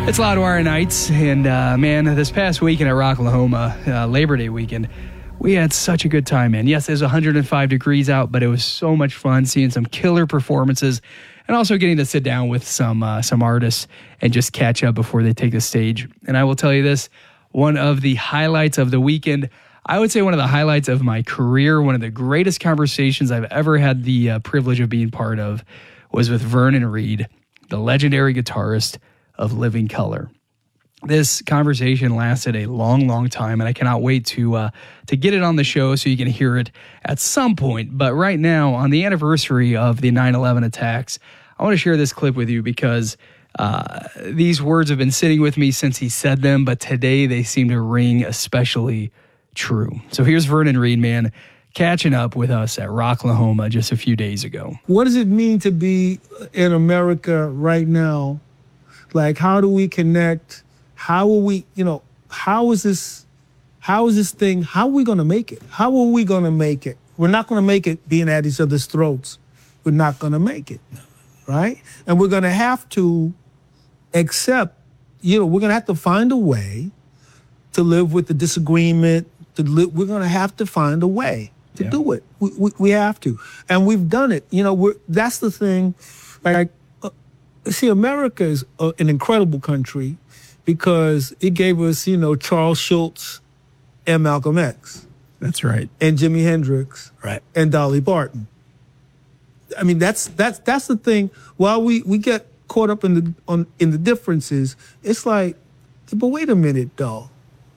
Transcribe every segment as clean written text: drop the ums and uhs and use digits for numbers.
It's Loudwire Nights, and man, this past weekend at Rocklahoma, Labor Day weekend, we had such a good time, man. Yes, it was 105 degrees out, but it was so much fun seeing some killer performances and also getting to sit down with some artists and just catch up before they take the stage. And I will tell you this, one of the highlights of the weekend, I would say one of the highlights of my career, one of the greatest conversations I've ever had the privilege of being part of, was with Vernon Reid, the legendary guitarist of Living Colour. This conversation lasted a long, long time, and I cannot wait to get it on the show so you can hear it at some point. But right now, on the anniversary of the 9/11 attacks, I want to share this clip with you because these words have been sitting with me since he said them, but today they seem to ring especially true. So here's Vernon Reid, man, catching up with us at Rocklahoma just a few days ago. What does it mean to be in America right now? Like, how do we connect? How are we, how is this thing, how are we going to make it? How are we going to make it? We're not going to make it being at each other's throats. We're not going to make it, right? And we're going to have to accept, we're going to have to find a way to live with the disagreement. We're going to have to find a way to do it. We have to. And we've done it. That's the thing. Like, see, America is an incredible country because it gave us, Charles Schultz and Malcolm X. That's right. And Jimi Hendrix. Right. And Dolly Parton. I mean, that's the thing. While we get caught up in the differences, it's like, but wait a minute, though.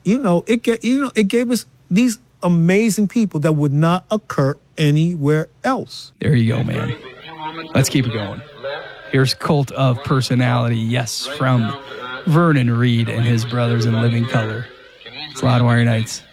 It gave us these amazing people that would not occur anywhere else. There you go, man. Let's keep it going. Here's Cult of Personality, yes, from Vernon Reid and his brothers in Living Colour. It's Loudwire Nights.